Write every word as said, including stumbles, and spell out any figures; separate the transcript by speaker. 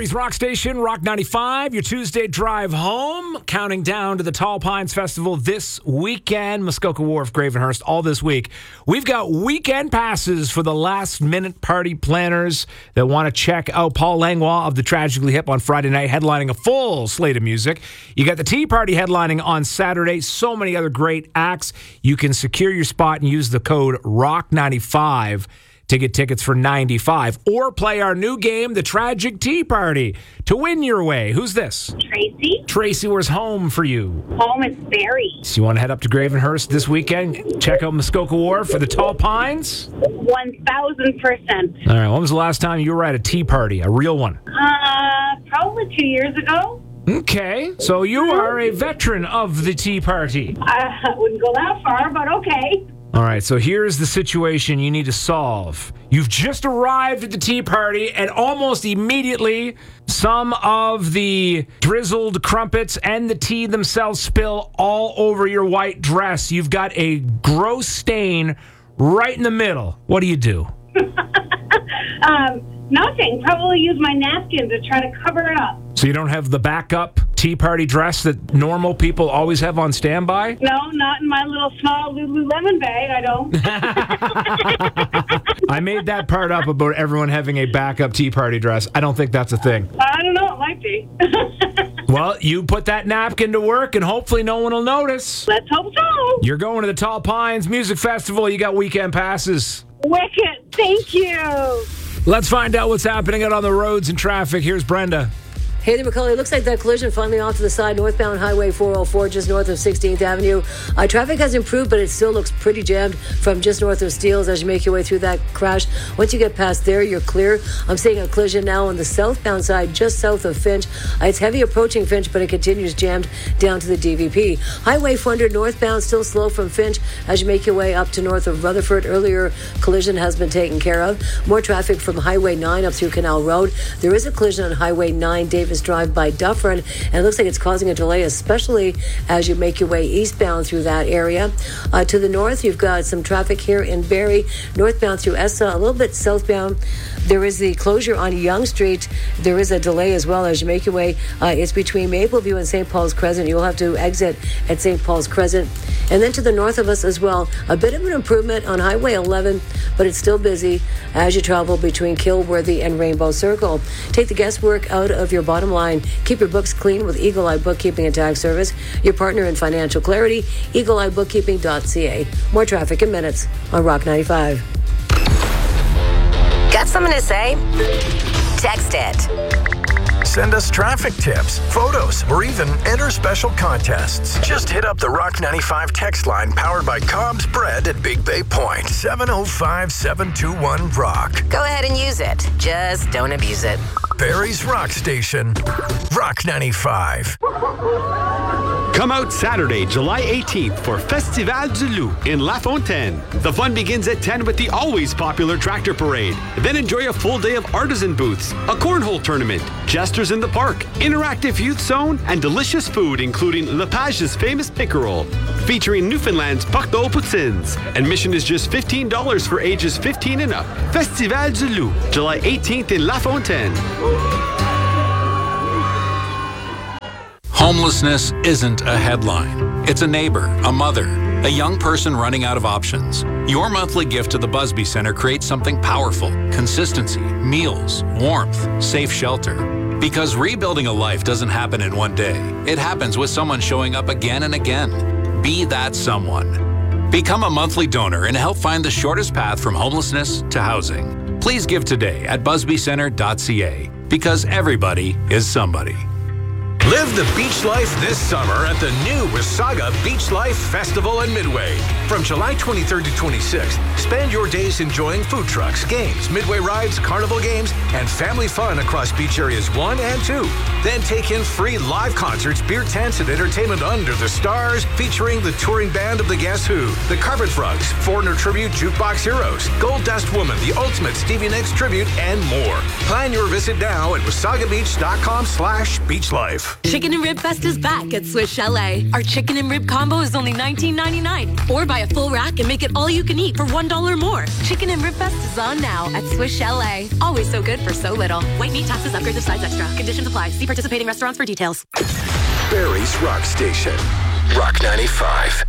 Speaker 1: Barrie's Rock Station, Rock ninety-five, your Tuesday drive home, counting down to the Tall Pines Festival this weekend. Muskoka Wharf, Gravenhurst, all this week. We've got weekend passes for the last-minute party planners that want to check out Paul Langlois of the Tragically Hip on Friday night, headlining a full slate of music. You got the Tea Party headlining on Saturday. So many other great acts. You can secure your spot and use the code rock ninety-five to get tickets for ninety-five dollars, or play our new game, the Tragic Tea Party, to win your way. Who's this?
Speaker 2: Tracy.
Speaker 1: Tracy, where's home for you?
Speaker 2: Home is Barrie.
Speaker 1: So you want to head up to Gravenhurst this weekend? Check out Muskoka Wharf for the Tall Pines?
Speaker 2: one thousand percent.
Speaker 1: All right, when was the last time you were at a tea party, a real one?
Speaker 2: Uh, probably two years ago.
Speaker 1: Okay, so you are a veteran of the tea party.
Speaker 2: I wouldn't go that far, but okay.
Speaker 1: All right, so here's the situation you need to solve. You've just arrived at the tea party, and almost immediately, some of the drizzled crumpets and the tea themselves spill all over your white dress. You've got a gross stain right in the middle. What do you do?
Speaker 2: um, nothing. Probably use my napkin to try to cover it up.
Speaker 1: So you don't have the backup tea party dress that normal people always have on standby?
Speaker 2: No, not in my little small Lululemon bag, I don't.
Speaker 1: I made that part up about everyone having a backup tea party dress. I don't think that's a thing.
Speaker 2: I don't know, it might be.
Speaker 1: Well, you put that napkin to work and hopefully no one will notice.
Speaker 2: Let's hope so.
Speaker 1: You're going to the Tall Pines Music Festival. You got weekend passes.
Speaker 2: Wicked, thank you.
Speaker 1: Let's find out what's happening out on the roads and traffic. Here's Brenda.
Speaker 3: Hey there, McCullough. It looks like that collision finally off to the side, northbound Highway four oh four, just north of sixteenth Avenue. Uh, traffic has improved, but it still looks pretty jammed from just north of Steeles as you make your way through that crash. Once you get past there, you're clear. I'm seeing a collision now on the southbound side, just south of Finch. Uh, it's heavy approaching Finch, but it continues jammed down to the D V P. Highway four hundred northbound, still slow from Finch as you make your way up to north of Rutherford. Earlier collision has been taken care of. More traffic from Highway nine up through Canal Road. There is a collision on Highway nine, Davis Drive by Dufferin, and it looks like it's causing a delay, especially as you make your way eastbound through that area. Uh, to the north, you've got some traffic here in Barrie, northbound through Essa, a little bit southbound. There is the closure on Yonge Street. There is a delay as well as you make your way. Uh, it's between Mapleview and Saint Paul's Crescent. You'll have to exit at Saint Paul's Crescent. And then to the north of us as well, a bit of an improvement on Highway eleven, but it's still busy as you travel between Kilworthy and Rainbow Circle. Take the guesswork out of your bottom line. Keep your books clean with Eagle Eye Bookkeeping and Tax Service, your partner in financial clarity, eagle eye bookkeeping dot c a. More traffic in minutes on Rock ninety-five.
Speaker 4: Got something to say? Text it.
Speaker 5: Send us traffic tips, photos, or even enter special contests. Just hit up the Rock ninety-five text line powered by Cobb's Bread at Big Bay Point. seven oh five, seven two one, rock.
Speaker 4: Go ahead and use it. Just don't abuse it.
Speaker 5: Barrie's Rock Station, Rock ninety-five.
Speaker 6: Come out Saturday, July eighteenth for Festival du Loup in La Fontaine. The fun begins at ten with the always popular tractor parade. Then enjoy a full day of artisan booths, a cornhole tournament, jesters in the park, interactive youth zone, and delicious food including Lepage's famous pickerel, featuring Newfoundland's Parto Poutines. Admission is just fifteen dollars for ages fifteen and up. Festival du Loup, July eighteenth in La Fontaine.
Speaker 7: Homelessness isn't a headline. It's a neighbor, a mother, a young person running out of options. Your monthly gift to the Busby Center creates something powerful: consistency, meals, warmth, safe shelter. Because rebuilding a life doesn't happen in one day. It happens with someone showing up again and again. Be that someone. Become a monthly donor and help find the shortest path from homelessness to housing. Please give today at busby center dot c a, because everybody is somebody.
Speaker 8: Live the beach life this summer at the new Wasaga Beach Life Festival in Midway. From July twenty-third to twenty-sixth, spend your days enjoying food trucks, games, Midway rides, carnival games, and family fun across beach areas one and two. Then take in free live concerts, beer tents, and entertainment under the stars, featuring the touring band of the Guess Who, the Carpet Frogs, Foreigner Tribute Jukebox Heroes, Gold Dust Woman, the Ultimate Stevie Nicks Tribute, and more. Plan your visit now at wasaga beach dot com slash beach life.
Speaker 9: Chicken and Rib Fest is back at Swiss Chalet. Our chicken and rib combo is only nineteen ninety-nine. Or buy a full rack and make it all you can eat for one dollar more. Chicken and Rib Fest is on now at Swiss Chalet. Always so good for so little. White meat, taxes, upgrades of size extra. Conditions apply. See participating restaurants for details.
Speaker 5: Barrie's Rock Station. Rock ninety-five.